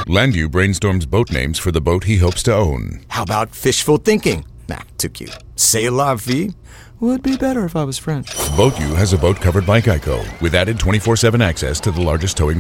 Landu brainstorms boat names for the boat he hopes to own. How about fishful thinking? Nah, too cute. C'est la vie? Would be better if I was French. Boat U has a boat covered by Geico with added 24/7 access to the largest towing